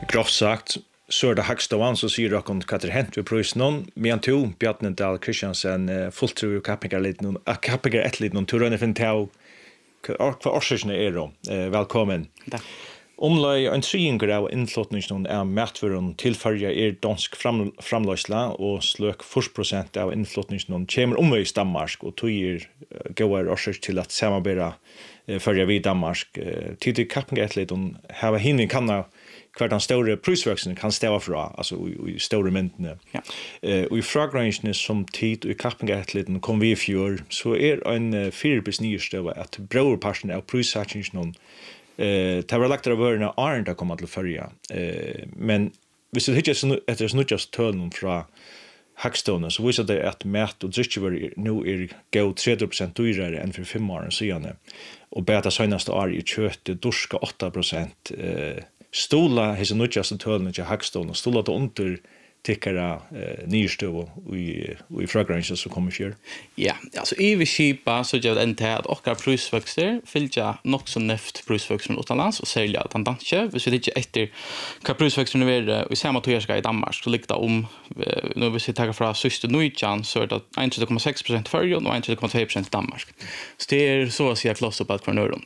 grovt sagt, så det Hagståan så sier dere om hva det hent ved prøysen, men to, Bjarne Dahl Kristiansen, fullt tro kappinger litt noen, kappinger et litt noen, tror jeg finner til hva årsøkene da. Velkommen. Takk. Omlai en triinger av innflotningen matvaron tilfølger dansk framløsla og sløk 40% av innflotningen kommer omveis Danmark og tog gåar årsøk til at samarbeida følger vi Danmark. Tid kappinger et litt om hava hinning kanna hver den store prisveksten kan stava fra, altså i store myndene. Ja. Og i fragrangene som tid og i kappengetliten kom vi i fjør, så en fyrbis nyestøve at brøverparten av prissatsingen det var lagt av vørene Arne da kom til å følge. Men hvis du ikke etter snudjas tølen fra Hagstående, så viser det at mat og drikkevarer nå gå 30% dyrere enn for 5 år siden. Og beta seneste år i kjøttet dorska 8%. Stola hesa nutjaste tølna til Hagstående, stola til under tikkara nyrstøv og i fragrance som kommer fjør. Ja, altså i vi skipa så gjør det enn til at okkar prusvøkster fylgja nok så neft prusvøkster utenlands og særlig at han danske. Hvis vi ikke etter hva prusvøksterne er i samme tøyerska i Danmark, så ligger det om, nå hvis vi tar fra søste Nujjan, så det 1,6% Førjon og 1,2% Danmark. Så det så å si kloss opp at hver nøren.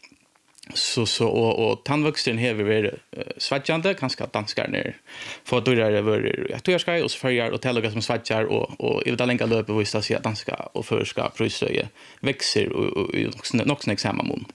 Og tannvøksten hever vært svedjande, kanskje at danskerne får dyrere vært i tøyerskei, og så følger og teller som svedjar, og i det lenge løpet hvis det sier at danska og førska prøystøye vekser i nok sånn eksamen.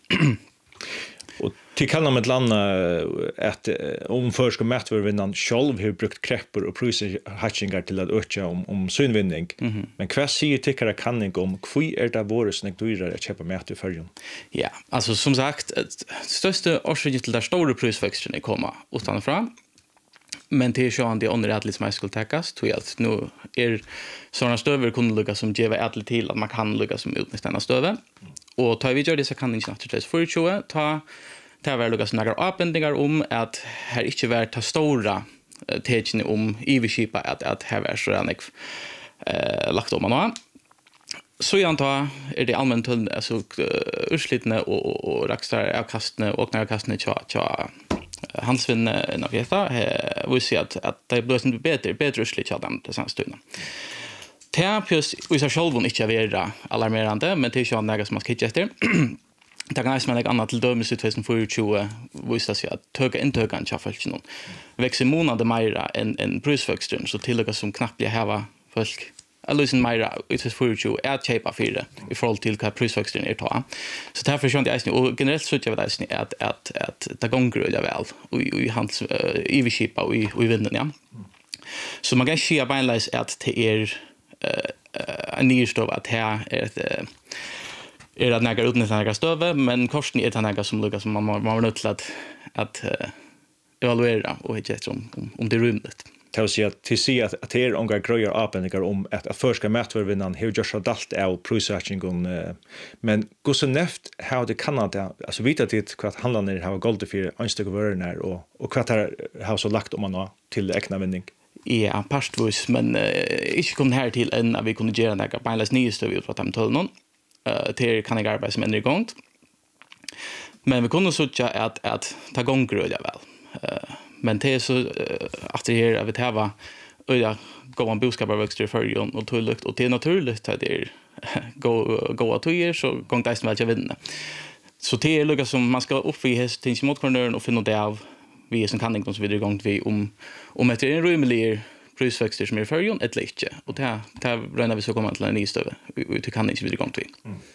Og til kallar med landa at om førska matvarvinnan sjálv har brukt krepper og prøysehatchingar til at økja om synvinning. Men hva sier tikkara kanning om hva det våre som dyrere å kjøpe mat i Førjon? Ja, altså som sagt, største årsøkje til der store prøysvekstene kommer utanfra. Men det sånn det underrättligt som jag skulle täckas tror jag att nu sådana stöver kunde lukka som ger ätligt till att man kan lukka som utnyttja denna stöve. Och tar vi gör det så kan det inte naturligtvis förutjå ta väl lukka sådana avbändningar om att här inte var ta stora tecken om iviskipa att här var så redan lagt om man så jag antar det allmänt alltså urslitne och rakstar avkastne och näravkastne tja Hansvinn Navieta vi ser att det blir sen bättre slit av dem till samma stund. Terapius vi så själv inte vara alarmerande men det är ju något som man ska hitta efter. Det kan man lägga annat till dömes ut 2024 visar sig att höga intökan chafalt någon. Växer månader mer än prisväxten så tillika som knappt blir häva folk Allusen Myra ut för 2024 är chepa för det i förhållande till vad prisväxten är ta. Så därför så det och generellt så jag vet att det gånger väl och i hans iviskipa och i vinden ja. Så man kan se beinleis att det en ny stov att här är det några utnyttjande stöve men kosten är det några som lukar som man var nöjd till att evaluera och inte om det är rymligt. Det vill säga att det är några gröjar avbändningar om att förska mätvarvinnan har gjort så dalt av prissättningen. Men gå så neft har det Kanada, alltså vita det vad handlarna har gått för ansteg vörner och vad har så lagt om man har till äkna vinning. Ja, pastvis, men inte kom här till än att vi kunde göra några beinleis nyheter vi utåt dem till någon. Till kan jag arbeta som en igång. Men vi kunde så att ta gång gröja väl. Men det är så att det är att ha gå en boskapsväxt i Førjon och tullukt och det är naturligt att det gå att ge så gång det väl jag vinna. Så det är lugga som man ska upp i häst till motkornören och finna det av vi som kan inte så vidare gång vi om ett en rymlig prisväxter som är Førjon ett lite och det räknar vi så komma till en ny stöve vi kan inte vidare gång vi.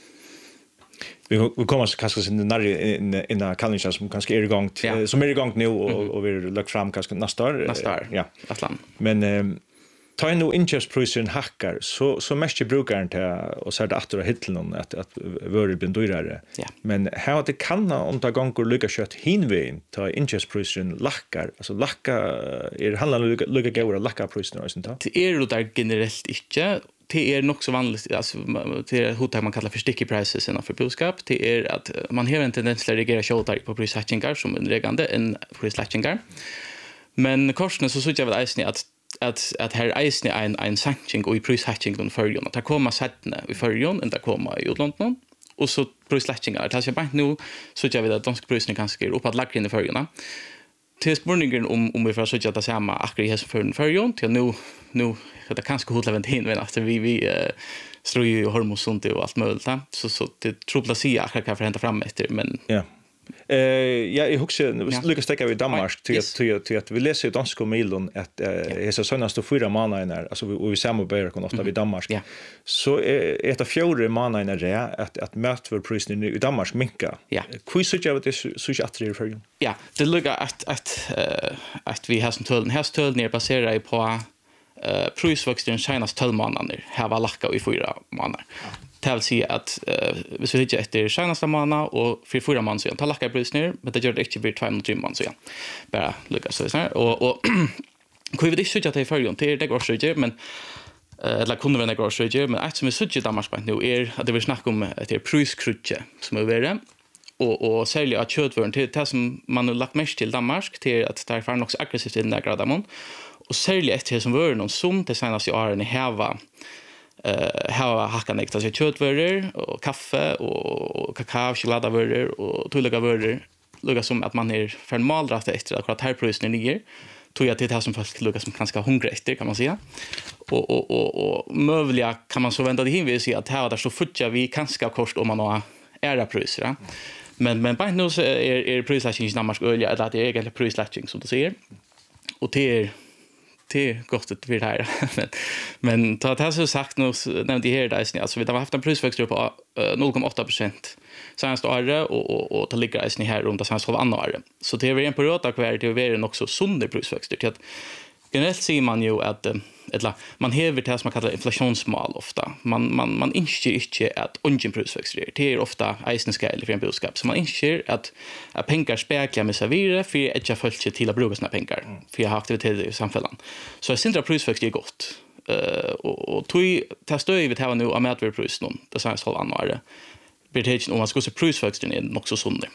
Vi kommer kanske sen när innan kallingar som kanske är igång som är igång nu och vi lägger fram kanske nästa år. Ja, Atlant. Men ta in nu ingestprisen hackar så mest brukaren till och så där att hitteln att vara blir dyrare. Ja. Men här det kan om ta gånger lycka kött hinvägen ta ingestprisen lackar alltså lacka handlar lycka gå lacka prisen och sånt där. Det är ju där generellt inte det är nog så vanligt alltså det är hur man kallar för sticky prices för boskap det är att man har en tendens att reagera shortar på prissättningar som regande en prissättningar men kostnaden så jag väl isen att här isen en sanktion och i prissättning från Førjon att det kommer sättna i Førjon än det kommer i London och så prissättningar det är bara nu så jag vet att dansk prisen kanske är uppåt lagren i Førjon till spurningen om vi får söka det samma akkurat i hästen för till nu det kanske hotla vent hin men efter vi strör ju hormosont och allt möjligt så det tror jag säga akkurat kan hämta fram efter men ja. Jag huxar Lucas täcker i Danmark till att vi läser ju danska mejlen att så senaste 4 månader alltså vi samarbetar kon ofta vid Danmark. Så är det 4 månader där att mätverprisen i Danmark minka. Hur så jag vet så att det för. Ja, det lukar att vi har som tölden är baserat på prisväxten Kinas 12 månader. Här var lacka i 4 månader. Det vill säga att hvis vi hittar efter senaste månaden och för 4 månader sedan tar lacka pris ner, men det gör det inte vid 2-3 månader sedan. Bara lyckas så här och hur vi det så att det för ju till det går så men eller kunde vi gå så men att som vi söker Danmark på nu är att det vill snacka om ett priskrutche som är värre och sälja att köttvården till det som man har lagt mest till Danmark till att det är också aggressivt i den där graden och sälja ett som var någon som det senaste åren i Hava hacka nekta sig köttvaror och kaffe och kakao, chokladvaror och tulliga varor lukar som att man är förmalrat efter att här prisen ner tror jag till det här som folk lukar som ganska hungrig efter kan man säga och möjliga kan man så vända det hin vill säga att här där så futja vi ganska kort om man har era priser men på nu så är prisläggning i Danmark olja eller att det är egentligen prisläggning som du säger och det är gott att vi här men ta det så sagt nu nämnde här där alltså vi har haft en prisväxt på 0,8% senaste året och det ligger i här runt det senaste andra året så det är en period där det är också sunda prisväxter till att generellt ser man ju att man häver det som man kallar inflationsmål ofta man inser inte att ungen prisväxter det är ofta eisenskäl för en budskap så man inser att pengar speglar med servire för att jag följer till att bruka sina pengar för jag har aktiviteter i samhället så jag syns att prisväxter är gott och tog testar vi det här nu av mätverprisen det sägs håll anvare betyder om man ska se prisväxten är också sund.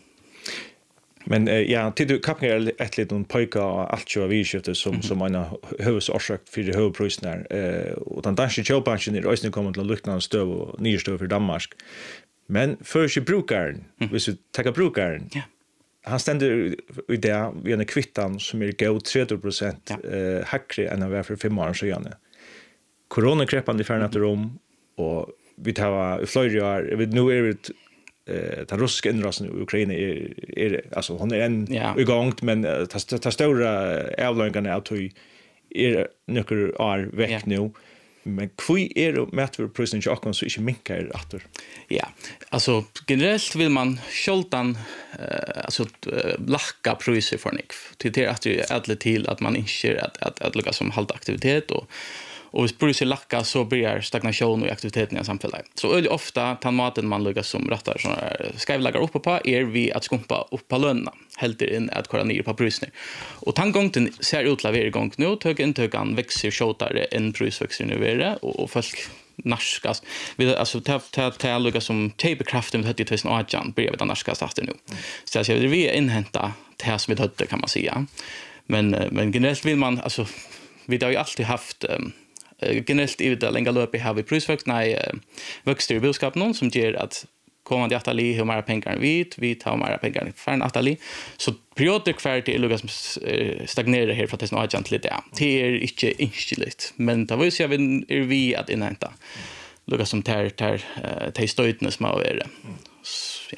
Men ja, till du kapnar ett litet pojka allt så vi skiftar som en huvudorsak för det huvudpriserna och den danska köpbranschen är också kommer till lukta stöv och nya stöv för Danmark. Men för sig brukaren, hvis vi tar brukaren. Ja. Han ständer i det vid en kvittan som är god 30% hackre än vad för 5 år sedan. Coronakrepan i färnat rum och vi tar flera år vi nu är det den ryska inrasen i Ukraina är alltså hon är en igång men ta stora avlöningarna att är några år veck nu men kvui är mätverprisen i Japan så inte minkar åter. Ja, alltså generellt vill man skjoltan alltså lacka priser för nick till att det är till att man inser att lucka som halt aktivitet och hvis priser lacka så blir stagnation i aktiviteten i samhället. Så öl ofta tar maten man lucka som rattar såna skrivlagar uppe på är vi att skumpa upp på lönerna helt in att köra ner på priserna. Och tangången ser ut att vara igång nu tökan växer shotare än prisväxer nu vara och folk narskas vi alltså ta lucka som tapekraften med 2018 blir vi narskas efter nu. Så jag vill vi inhämta det här som vi hade kan man säga. Men generellt vill man alltså vi har ju alltid haft generellt i det länge löpet har vi prisväxt växter i budskap någon som ger att kommande atali hur mycket pengar vi tar mycket pengar för en atali så perioder kvar till Lucas stagnerar här för att det är något lite det är inte instilt men det var ju så vi att inhämta Lucas som tar stödna som har varit ja.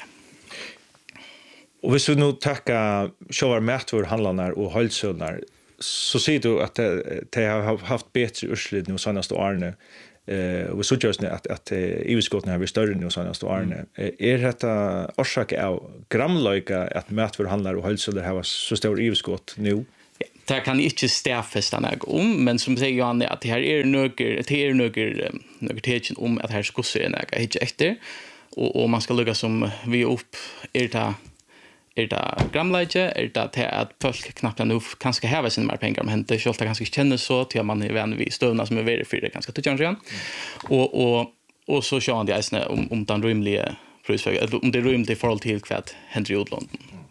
Och hvis vi nu tackar shower mätvår handlarna och hållsönar så ser du att det har haft bättre urslut nu senaste åren och så just att EU-skotten har blivit större nu senaste åren är detta orsak av gramlöjka att mätförhandlar och hölsöder har så stor EU-skott nu? Det kan inte stäffesta något men som säger Johan att det här är några tecken om att här ska se något inte efter och man ska lugga som vi upp är det gramlage är det att folk knappt nu kanske häva sina mer pengar men det är alltid ganska känns så till man är vän vid stövna som är verifierade ganska tutjan igen och så kör det alltså om den rimliga prisväg om det rimligt i förhåll till kvart Henry Odlund.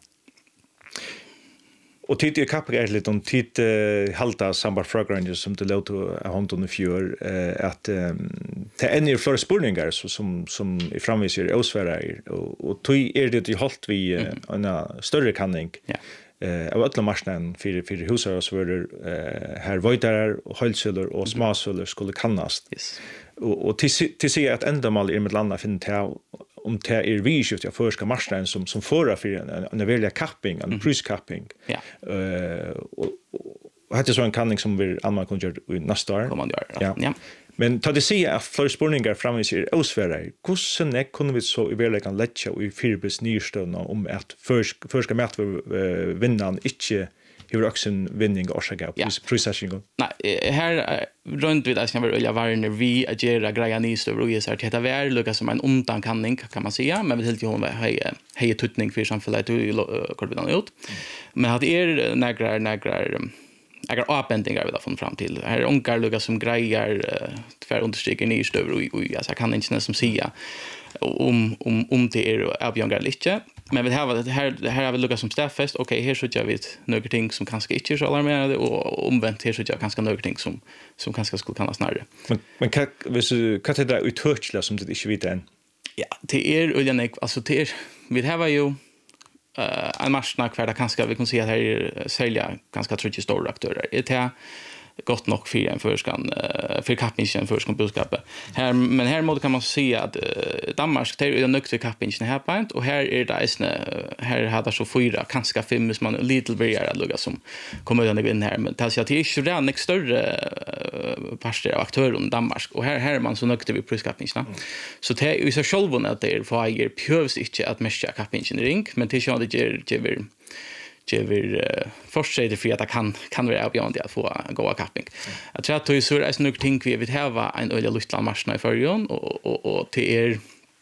Och titt i kappa är lite om titt halta sambar fragrance som det låter hanton i fjör att det är en flera spurningar som i framvisar osfära och tog är det ju halt vi en större kanning av alla marknaden för husar så var det här vojtarar och höjdsölor och småsölor skulle kannast. Yes. Och till sig att ändamål i med landa finna till om det är vidskift jag förska marknaden som förra för en välja capping, en priskapping. Ja. Och hade så en kanning som vi annan kunde göra i nästa år. Kommer man göra. Ja. Men ta det sig att fler spårningar framvis är osvärre. Hur kunde vi så i verkligheten lättja och i fyrbis nystövna om att förska mätt för vinnaren inte hur också en vinning orsaka prissättningen. Nej, här runt vid att jag vill vara vi agera grejer nystövna och så att det är lukas som en undankanning kan man säga, men vi helt ju hon hej tutning för samhället och korbidan gjort. Men att några jag har avbändningar vi har fått fram till. Här är onkar lugga som grejer för understryker nystöver och alltså jag kan inte nästan säga om det är avgångar eller inte. Men vi har det här har vi lugga som staffest. Okej, här så jag vet några ting som kanske inte är så alarmerande och omvänt här så jag kanske några ting som kanske skulle kunna snarare. Men kan det där uthörtsla som det inte vet än? Ja, det är alltså det är vi har ju en marknad kvar där kanske vi kan se att här är sälja ganska trygga stora aktörer. Det är gott nog för en för kappingen för budskapet. Men här måste kan man se att Danmark är ju nökt till kappingen här point och här är det här hade så 4 kanske 5 som man little bit lugga som kommer den in här men det är inte redan ett större parter av aktörer i Danmark och här är man så nökt vid priskappingen. Så det är ju så självon att det är för äger behövs inte att mescha kappingen ring men det är ju det ger forskare för att det kan vara avgörande att få gå capping. Jag tror att det är så är nog ting vi vill ha en öliga luftland marknad i förrjön och det är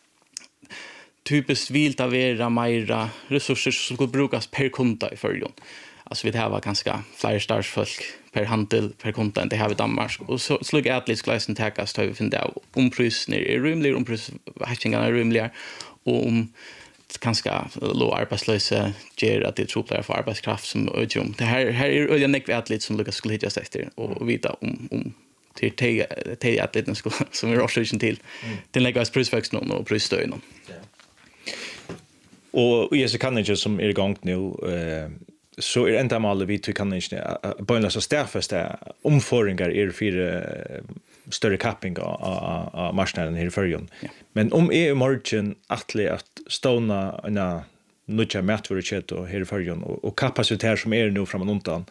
typiskt vilt av era mera resurser som ska brukas per konta i förrjön. Alltså vi har ganska flera starsfolk per handel per konta än det har vi i Danmark och så slug atletsklassen täckas tar vi finna om priserna är rimliga om prishatchingarna är rimliga och om kanske låg arbetslösa ger att det troplar för arbetskraft som ödjum. Det här är öliga nekvätligt som Lukas skulle hittas efter och vita om till te atleten som är årsöken till den läggas prisväxten och prisstöden. Och i så kan det som är igång nu så är det enda målet vi kan inte börja så stärfasta omföringar är för större capping av marknaden här i förrjön. Men om margin att ståna en nutja mätverket och här i förrjön och kapacitet som är nu framan undan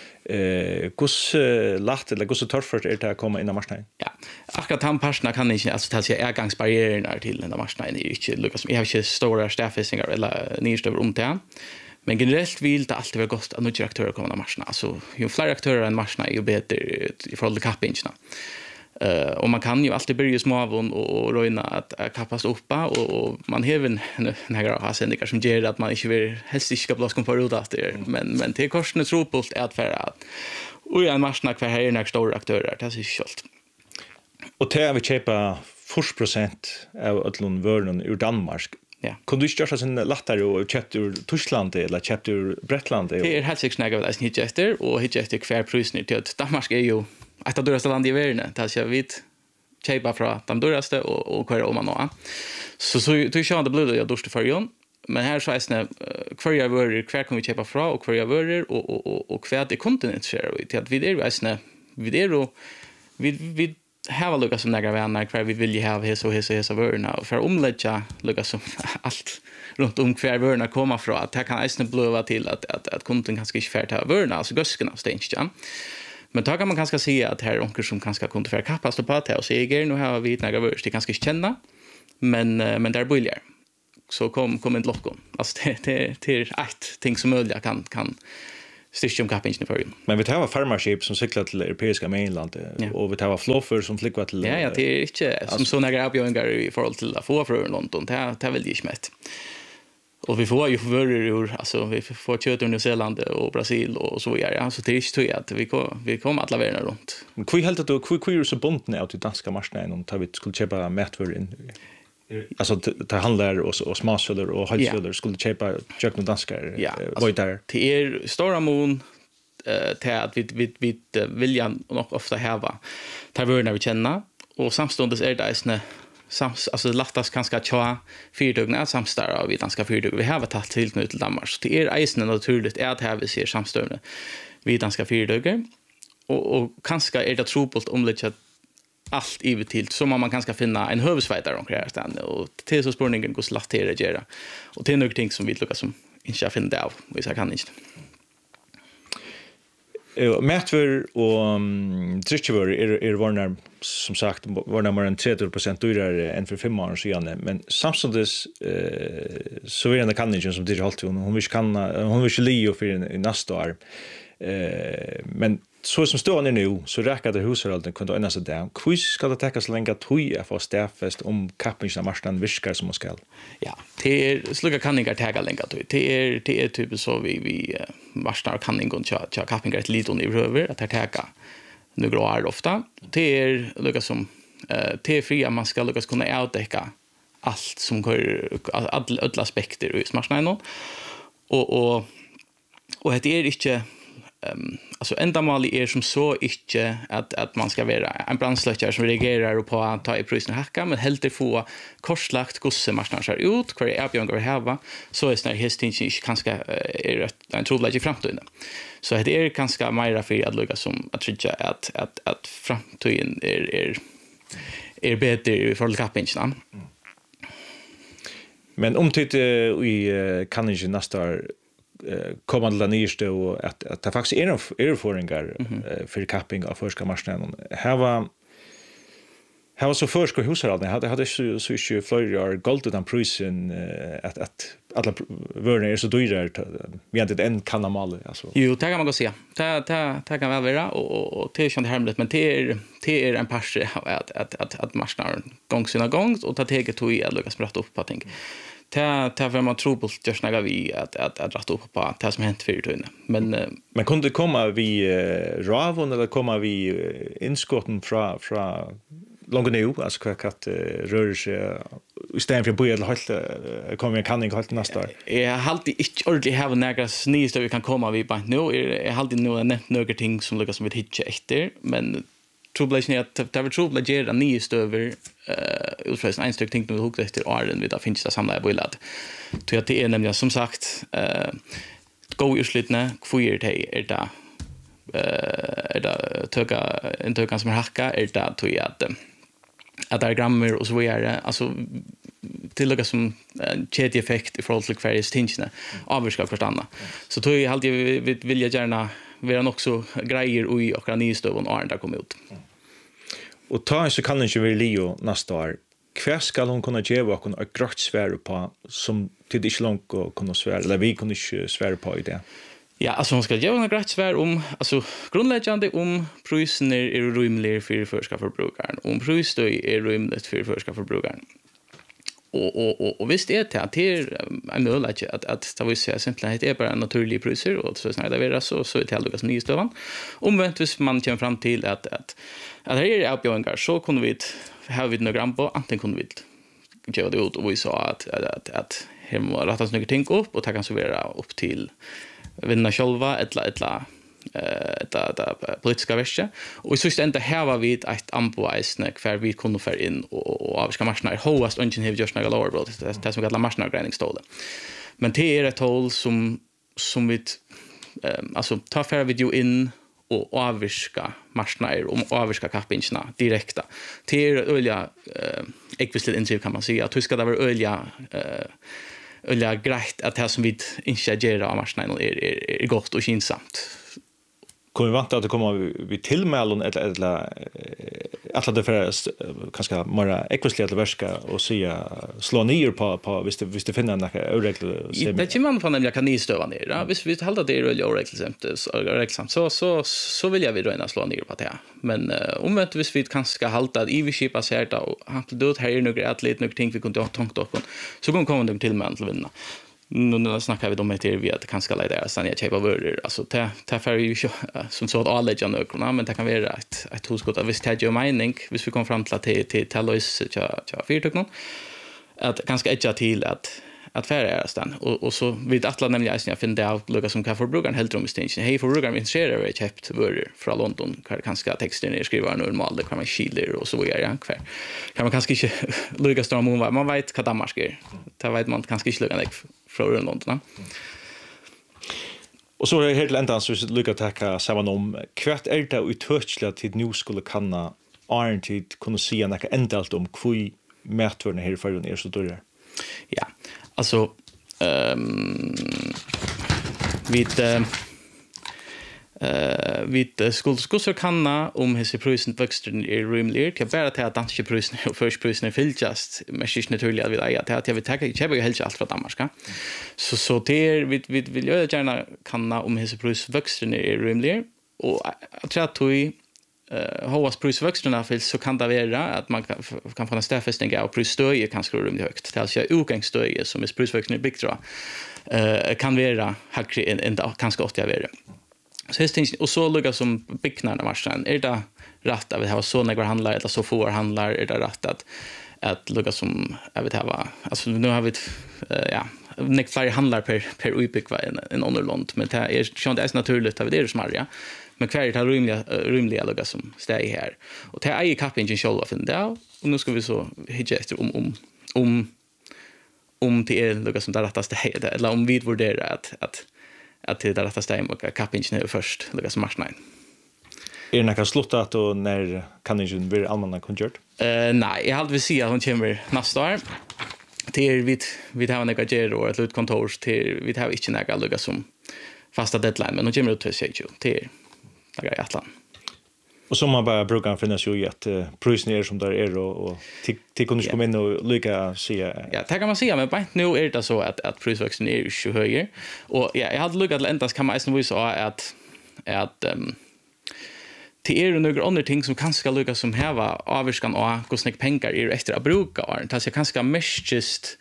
hur lätt eller hur torrt är det att komma in i marknaden? Ja, akkurat han parterna kan inte alltså ta sig ergangsbarriärerna till den marknaden är inte Lukas. Jag har inte stora staffisningar eller nystöver om det. Men generellt vill det alltid vara gott att nya aktörer kommer till marknaden. Alltså ju fler aktörer än marknaden ju bättre i förhåll till kappingarna. Och man kan ju alltid börja småavon och röjna att kappas uppa och man har även några avsändningar som ger att man inte vill helst inte ska blåska på rodat men till korsen tror på att för och en marknad kvar här är några stora aktörer det är så schysst. Och det vi köpa 40% av allon vörnen ur Danmark. Ja. Kunde du köra sen lättare och köpa ur Tyskland eller köpa ur Bretland? Det är helt säkert snägga att hit efter och hit efter kvar priserna till att Danmark är ju ett av dyraste land i världen. Det är vi köpa från de dyraste och kvar om man nå. Så du kör det blöder jag dörste förjon. Men här så är det kvar jag vör kvar kan vi köpa från och kvar jag vör och kvar det kontinent share vi till att vi har Lukas som några vänner kvar vi vill ju ha hesa vörna och för omlägga Lukas som allt runt om kvar vörna komma från att det kan nästan blöva till att kontinent kanske inte färd ha vörna alltså göskarna stenchen. Men då kan man kanske se att här onkel som kanske kunde för kappas på att och säger nu har vi några vörst det kanske känna men där buljar så kom en lockon alltså det är ett ting som möjligt kan styrka kappingen för. Men vi tar farmarship som cyklar till europeiska mainland och vi tar floffer som flyger till Ja, det är inte som så några avgångar i förhåll till att få från London. Det är väl inte mätt. Och vi får ju förvärra alltså vi får kött ur Nya Zeeland och Brasil och så vidare. Ja, så det är inte så att vi kommer att lavera runt. Men hur helt då hur så bunden ut i danska marknaden om tar vi skulle köpa mätver in alltså det handlar och småsöder och halvsöder skulle köpa kökna danskar vad där det är stora mån till att vi vill nog ofta häva tar vi när vi känner och samstundes är det isne alltså lättast kanske tja fyrtugna samstarra vi danska fyrtug. Vi har tagit till nu till Danmark. Så det är eisen naturligt att här vi ser samstövne vi danska fyrtugger. Och kanske är det tropult om lite allt i till så man kanske finna en huvudsvätare omkring stan och till så spårningen går slatt till det göra. Och det är några ting som vi lyckas som inte finna det av. Vi så kan inte. Mätver och drickjevör är varnar som sagt varnar mer än 30% dyrare än för 5 år sedan men samtidigt så är det kanningen som det alltid hon vill inte Leo för nästa år men så som står nu så räcker det hushållen kunde ändra sig där. Hur ska det täckas länge att få stäffest om kappingen av marknaden viskar som ska? Ja, det är sluga kanningar täcka länge att det är typ så vi marknaden kanningen och kappingar ett lite under över att täcka nu gråar ofta. Det är lugas som te fria man ska lugas kunna utdäcka allt som går alla aspekter i marknaden och det är inte alltså ändamålet är som så inte att man ska vara en brandsläckare som reagerar på att ta i prisen hacka men helt få korslagt gosse marknaden ser ut kvar är björn går hava så är det hästinch inte kanske är en trolig i framtiden så det är ganska mer för att lugga som att trycka att framtiden är bättre i förhållande till kappingen men om det i kanningen nästa kommande lanirste och att det faktiskt är förringar för capping av förska marknaden. Här var så förska hushållen hade så ju flera golden prisen att alla värden är så dyra vi hade en kanamal alltså. Jo, det kan man gå se. Det kan väl vara och det är ju hemligt men det är en parse att marknaden gång sina gång och ta teget tog i att lyckas prata upp på ting. Det var man tror på just när vi att rätta upp på det som hänt för tiden. Men kunde det komma vi ravon eller komma vi inskotten från långt nu alltså att rör sig istället för börja hålla kommer en kanning hålla nästa år. Jag har alltid inte ordentligt have några sneeze där vi kan komma vi bara nu är alltid några ting som lyckas som vi hittar efter men troublation är att det var trouble gera ny stöver utfrån en styck ting vi hugger efter åren vi där finns det samla på lad. Så att det är nämligen som sagt gå urslitna kvar det är det töka som hacka är det tror jag att diagrammer och så vidare alltså till som kedjeeffekt i förhållande till various tingsna avskal förstanna. Så tror jag alltid vi vill gärna vara också grejer i och nystövon och där kommer ut. Och ta så kan inte vi Leo nästa år. Kvar ska hon kunna ge vad hon ett grått svär på som till inte långt och kunna svära eller vi kunde inte svära på i det. Ja, alltså hon ska ge en grått svär om alltså grundläggande om prisen är rimlig för förska förbrukaren. Om priset är rimligt för förska förbrukaren. Och visst är det en möjlighet att ta vissa simpelt är bara naturliga priser och så när det är så är det helt ny stövan. Omvänt hvis man kommer fram till att här är uppgångar så kunde vi ha vid några gram på antingen kunde vi göra det ut och vi sa att här må rättas några ting upp och ta kan så vara upp till vinna själva ett politiska värsta och så just inte här var vi ett ampoisne för vi kunde för in och avska marknaden hoast ungen have just några lower brot det som kallar marknaden grading stående men det är ett håll som vi alltså ta för vi ju in och avviska marknader och avviska kappingarna direkta till ölja ekvisligt intensiv kan man säga att hur ska det vara ölja grejt att det som vi inte gör av marknaden är gott och kinsamt. Kommer vi vanta att det kommer vi tillmälen eller att det för kanske mer ekvisligt verska och säga slå ner på visst det finner några oregler det kommer man från nämligen kan ni stöva ner visst vi håller det är oreglersamt så vill jag vi då slå ner på det men omvänt visst vi kanske hålla i vi skipa så här då och då här är några atlet några ting vi kunde ha tänkt upp så kommer de tillmälen till vinna. Nu snackar vi om att vi att kanske lägga där sen jag köpa vörder alltså ta för ju som så att alla jag nökerna men det kan vara ett husgott att visst hade ju mening hvis vi kom fram till att till Lois tja fyrtök någon att ganska etcha till att att färra stan och så vid att nämligen jag finner det av Lucas som kan förbrukaren helt om distinction. Hej förbrukaren intresserar av köpt varor från London kan kanske texten är skriva normalt det kan man skiljer och så vidare kvar. Kan man kanske inte Lucas dra man vet vad Danmark är. Det vet man kanske inte Lucas från London. Och så är det helt ändan så Lucas tacka samman om kvart är det uttouchligt till nu skulle kunna Arntid kunna se något ändalt om kvui mätvarna här för den så då. Ja, alltså vid skulle kanna om hese prisen växten är rimligt. Jag bara till att danska prisen och först prisen är fylljast men är naturligt att vi att jag vill ta jag helt allt från Danmark. Så det vi vill göra gärna kanna om hese prisen växten är rimligt och jag tror att vi håas prisväxterna för så kan det vara att man kan få en stäffästning av prisstöje kanske rimligt högt. Det är alltså utgångsstöje som är prisväxten i bygdra kan vara högre än kanske 80 värre. Så det är och så lugga som byggnaderna marschen är det rätt att vi har så några handlar eller så få handlar är det rätt att lugga som jag vet ha alltså nu har vi fler handlar per utbyggva en underland men det är naturligt att det är smarja. Men kvar är det rimliga lugga som stäj här. Och det är ju kappingen själva för det. Och nu ska vi så hitta efter om det är lugga som där rättaste här eller om vi värderar att det där rättaste är och kappingen är först lugga som marschen. Är det några sluttat och när kan inte bli allmänna koncert? Nej, jag hade vill säga att hon kommer nästa år. Till vi har några ger och ett utkontor till vi har inte några lugga som fasta deadline men hon kommer ut till sig till några jätlan. Och som man bara brukar finnas ju att prisen är som där är och till kunde komma in och lycka se. Ja, det kan man säga men bara nu är det så att prisväxten är ju så högre. Och ja, jag hade lyckat endast kan man nästan visa att det är några andra ting som kanske lyckas som häva avskan och hur snäck pengar är extra bruka. Det är kanske mest just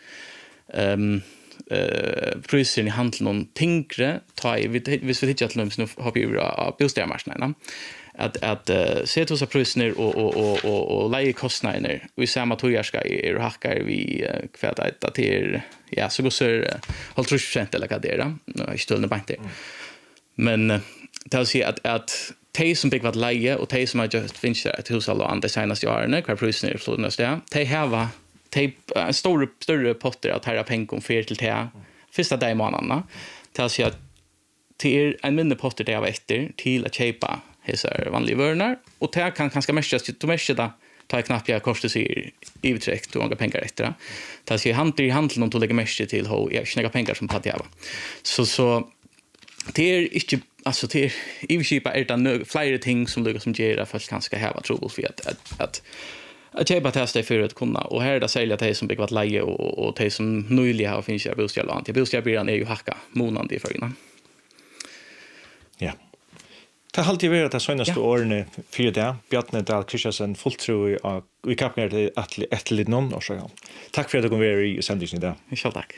prisen i handeln någon tyngre ta i vis vi hittar till nu har vi ju bostadsmarknaden att se till så priserna och lägga kostnaderna vi samma tojarska är hackar vi kvärt att det är ja så går så 30% eller vad det är då i stället bank där men det vill säga att de som byggt vad läge och de som har just finns ett hushåll och andra senaste åren kvar priserna är så nästa de har större potter att här pengar för till det första dag i månaderna till att säga att det är en mindre potter det jag vet till att köpa hela vanliga varor och det kan ganska mest ta knappt jag kostar sig i uttryck och några pengar efter det att säga handeln om att lägga mest till hur jag snäga pengar som på det så det är inte alltså det är i princip är det flera ting som ligger som ger att folk kanske ha trouble för att köpa testa för att kunna och här är det sälja till som byggt leje och till som nyligen har finns jag bostad och bostadsbyrån är ju hacka månaden i förgången. Ja. Det har alltid varit det senaste åren för det. Bjarne Dahl Kristiansen fulltro i kapner till ett litet någon år så. Tack för att du kom med i sändningen idag. Själv tack.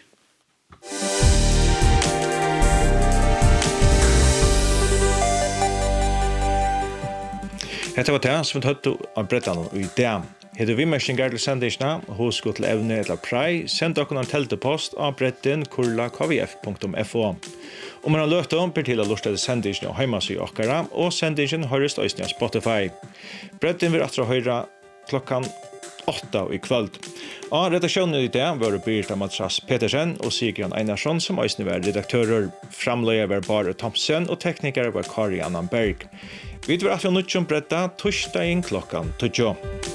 Hetta var det som vi hørte av Bretland i det. Heter vi mestingar til sendisna, hos gå til evne eller prei, send dere en teltepost av bretten@kvf.fo. Om man har løft om, ber til å lortet sendisene og heimasy okkara, og sendisene høres øyne av Spotify. Bretten vil atra høyre klokkan 8 i kvöld. Og redaksjonen i det var Birta Matras Petersen og Sigrid Einarsson som øyne var redaktører, framløyer var Bare Thomsen og teknikere var Kari Annan Berg. Vi var at vi har nødt til å brette torsdagen klokkan 12.